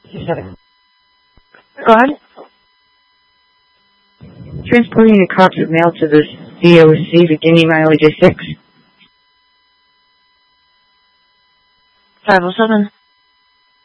Go ahead. Transporting a carts of mail to the DOC, Virginia mileage is 6. 507.